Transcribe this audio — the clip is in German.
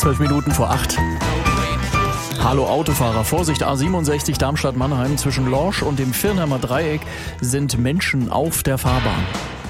12 Minuten vor 8. Hallo Autofahrer, Vorsicht, A67 Darmstadt-Mannheim. Zwischen Lorsch und dem Virnheimer Dreieck sind Menschen auf der Fahrbahn.